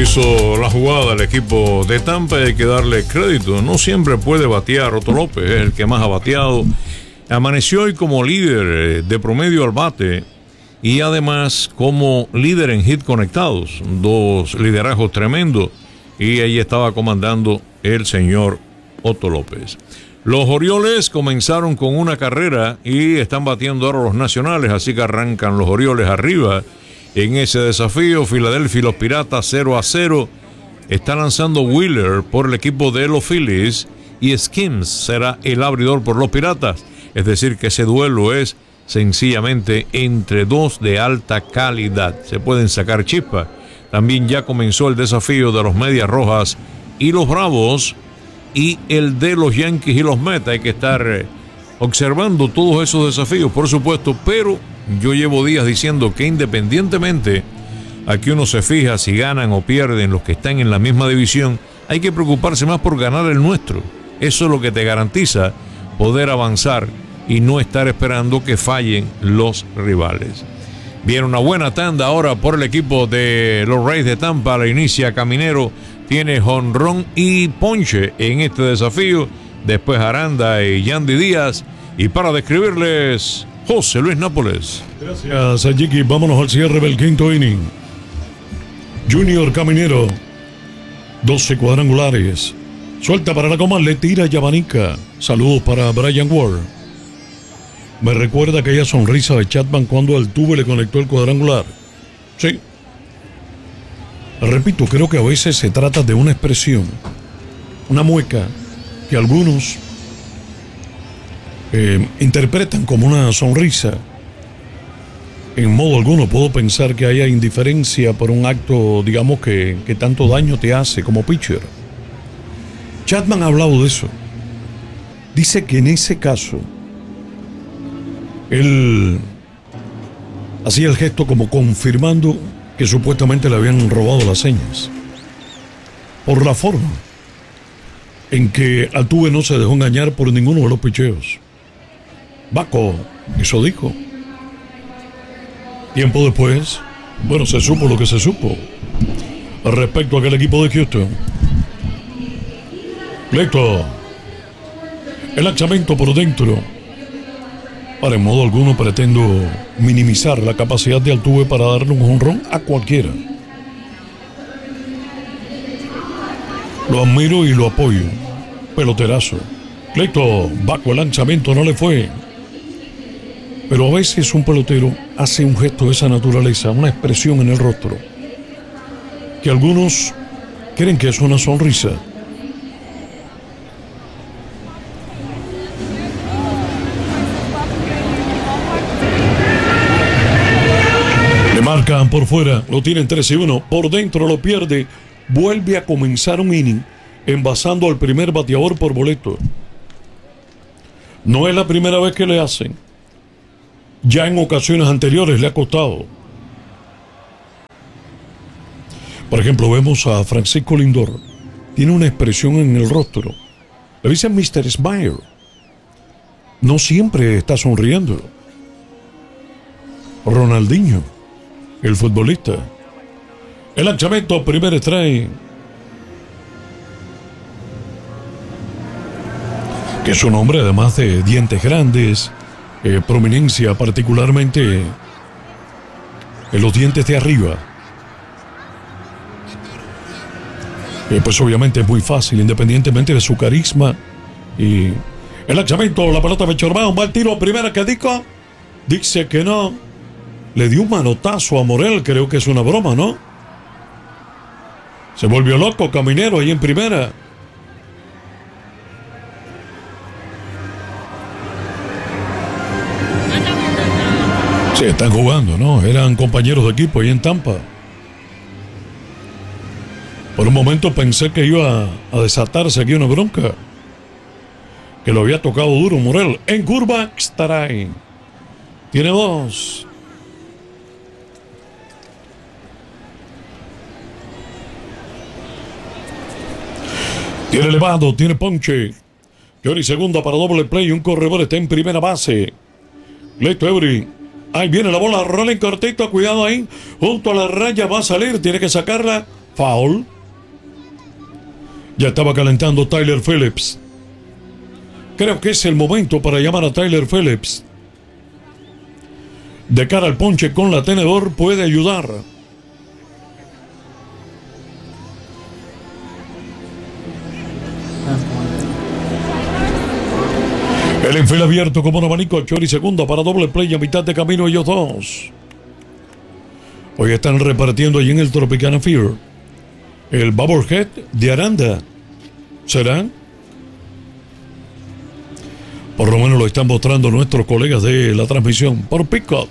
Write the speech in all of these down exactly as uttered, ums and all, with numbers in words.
hizo la jugada el equipo de Tampa, hay que darle crédito. No siempre puede batear Otto López, es el que más ha bateado. Amaneció hoy como líder de promedio al bate y además como líder en hit conectados, dos liderazgos tremendos, y ahí estaba comandando el señor Otto López. Los Orioles comenzaron con una carrera y están batiendo ahora los Nacionales, así que arrancan los Orioles arriba en ese desafío. Filadelfia y los Piratas cero a cero. Está lanzando Wheeler por el equipo de los Phillies y Skims será el abridor por los Piratas. Es decir, que ese duelo es sencillamente entre dos de alta calidad. Se pueden sacar chispas. También ya comenzó el desafío de los Medias Rojas y los Bravos y el de los Yankees y los Mets. Hay que estar observando todos esos desafíos, por supuesto, pero yo llevo días diciendo que independientemente a que uno se fija si ganan o pierden los que están en la misma división, hay que preocuparse más por ganar el nuestro. Eso es lo que te garantiza poder avanzar y no estar esperando que fallen los rivales. Viene una buena tanda ahora por el equipo de los Rays de Tampa. La inicia Caminero, tiene jonrón y ponche en este desafío. Después Aranda y Yandy Díaz. Y para describirles, José Luis Nápoles. Gracias, Ayiki. Vámonos al cierre del quinto inning. Junior Caminero, doce cuadrangulares. Suelta para la coma, le tira y abanica. Saludos para Brian Ward. Me recuerda aquella sonrisa de Chapman cuando Altuve le conectó el cuadrangular. Sí. Repito, creo que a veces se trata de una expresión, una mueca, que algunos eh, interpretan como una sonrisa. En modo alguno puedo pensar que haya indiferencia por un acto, digamos, que, que tanto daño te hace como pitcher. Chapman ha hablado de eso. Dice que en ese caso él hacía el gesto como confirmando que supuestamente le habían robado las señas. Por la forma en que Altuve no se dejó engañar por ninguno de los picheos. Baco, eso dijo. Tiempo después, bueno, se supo lo que se supo respecto a aquel equipo de Houston. Lecto, el lanzamiento por dentro. Ahora, en modo alguno pretendo minimizar la capacidad de Altuve para darle un jonrón a cualquiera. Lo admiro y lo apoyo. Peloterazo. Lecto, bajo el lanzamiento no le fue. Pero a veces un pelotero hace un gesto de esa naturaleza, una expresión en el rostro, que algunos creen que es una sonrisa. Le marcan por fuera, lo tienen tres y uno, por dentro lo pierde, vuelve a comenzar un inning, envasando al primer bateador por boleto. No es la primera vez que le hacen. Ya en ocasiones anteriores le ha costado. Por ejemplo, vemos a Francisco Lindor. Tiene una expresión en el rostro. Le dicen mister Smile. No siempre está sonriendo. Ronaldinho, el futbolista. El lanzamiento, primer strike. Que es un hombre además de dientes grandes. Eh, prominencia particularmente en los dientes de arriba. Eh, pues obviamente es muy fácil, independientemente de su carisma. Y el lanzamiento, la pelota de Chormán, un mal tiro, primera que dijo, dice que no. Le dio un manotazo a Morel, creo que es una broma, ¿no? Se volvió loco Caminero ahí en primera. Sí, están jugando, ¿no? Eran compañeros de equipo ahí en Tampa. Por un momento pensé que iba a desatarse aquí una bronca. Que lo había tocado duro Morel. En curva, Staray. Tiene dos. Tiene elevado, tiene ponche. Jory segunda para doble play. Un corredor está en primera base. Cleto Eury. Ahí viene la bola, rola en cortito, cuidado ahí. Junto a la raya va a salir, tiene que sacarla. Foul. Ya estaba calentando Tyler Phillips. Creo que es el momento para llamar a Tyler Phillips. De cara al ponche con la tenedor puede ayudar. El infil abierto como un abanico, Chori segundo para doble play a mitad de camino ellos dos. Hoy están repartiendo allí en el Tropicana Field el Bubblehead de Aranda. ¿Será? Por lo menos lo están mostrando nuestros colegas de la transmisión por Pick-Up.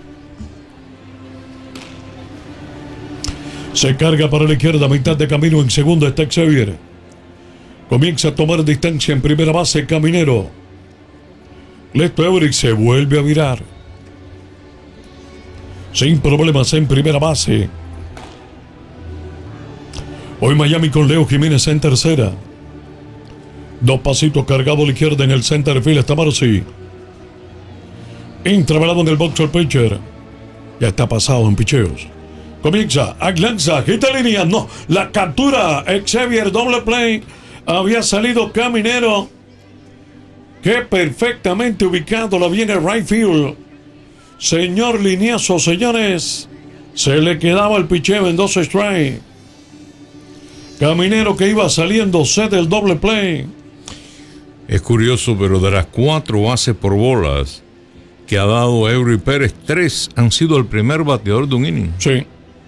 Se carga para la izquierda, mitad de camino, en segunda está Xavier. Comienza a tomar distancia en primera base, Caminero. Leto Everett se vuelve a virar. Sin problemas en primera base. Hoy Miami con Leo Jiménez en tercera. Dos pasitos cargado a la izquierda en el center field está Marcy. Intravelado en el box el pitcher. Ya está pasado en picheos. Comienza, lanza, quita línea. No, la captura. Xavier, doble play. Había salido Caminero. Que perfectamente ubicado la viene right field. Señor lineazo, señores. Se le quedaba el picheo en dos strikes. Caminero que iba saliendo, set el doble play. Es curioso, pero de las cuatro bases por bolas que ha dado Eury Pérez, tres han sido el primer bateador de un inning. Sí.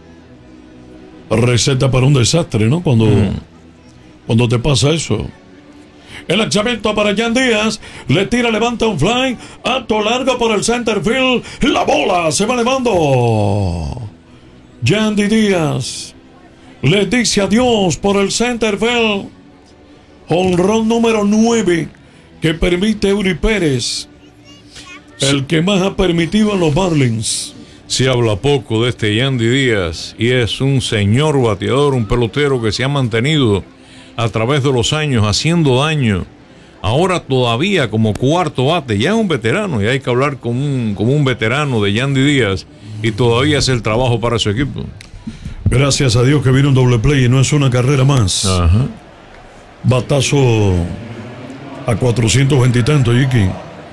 Receta para un desastre, ¿no? Cuando, mm. cuando te pasa eso. El lanzamiento para Jan Díaz. Le tira, levanta un fly. Alto, largo por el center field. La bola se va elevando. Yandy Díaz le dice adiós por el center field. Honrón número nueve que permite Eury Pérez. El que más ha permitido en los Marlins. Se habla poco de este Yandy Díaz y es un señor bateador, un pelotero que se ha mantenido a través de los años haciendo daño. Ahora todavía como cuarto bate, ya es un veterano y hay que hablar como un, como un veterano de Yandy Díaz y todavía hace el trabajo para su equipo. Gracias a Dios que viene un doble play y no es una carrera más. Ajá. Batazo a cuatrocientos veinte y tanto, Yiki.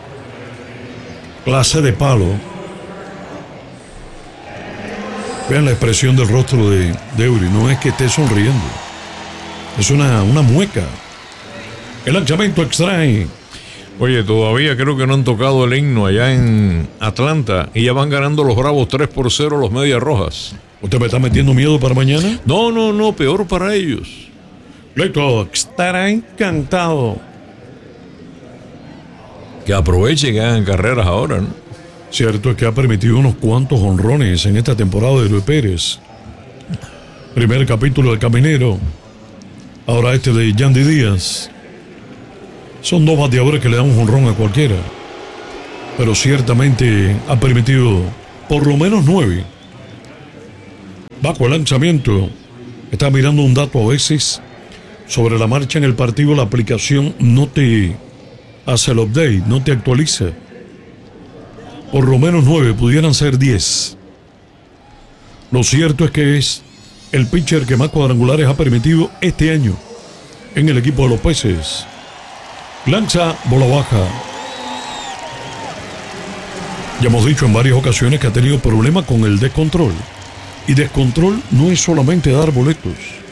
Clase de palo. Vean la expresión del rostro de, de Eury. No es que esté sonriendo. Es una, una mueca. El lanzamiento extrae. Oye, todavía creo que no han tocado el himno allá en Atlanta y ya van ganando los Bravos tres por cero los Medias Rojas. ¿Usted me está metiendo miedo para mañana? No, no, no, peor para ellos. Leto estará encantado. Que aprovechen que hagan carreras ahora, ¿no? Cierto es que ha permitido unos cuantos honrones en esta temporada de Eury Pérez. Primer capítulo del Caminero. Ahora este de Yandy Díaz. Son dos bateadores que le dan un jonrón a cualquiera. Pero ciertamente ha permitido por lo menos nueve. Bajo el lanzamiento. Está mirando un dato a veces. Sobre la marcha en el partido la aplicación no te hace el update, no te actualiza. Por lo menos nueve, pudieran ser diez. Lo cierto es que es el pitcher que más cuadrangulares ha permitido este año en el equipo de los Peces. Lanza, bola baja. Ya hemos dicho en varias ocasiones que ha tenido problemas con el descontrol. Y descontrol no es solamente dar boletos.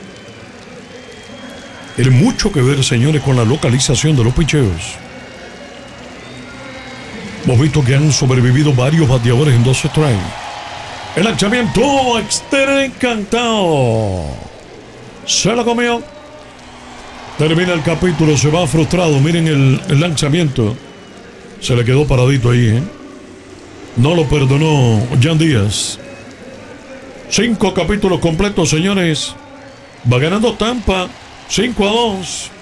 Tiene mucho que ver, señores, con la localización de los picheos. Hemos visto que han sobrevivido varios bateadores en dos strikes. El lanzamiento externo encantado. Se lo comió. Termina el capítulo, se va frustrado. Miren el, el lanzamiento. Se le quedó paradito ahí, ¿eh? No lo perdonó Jan Díaz. Cinco capítulos completos, señores. Va ganando Tampa cinco a dos.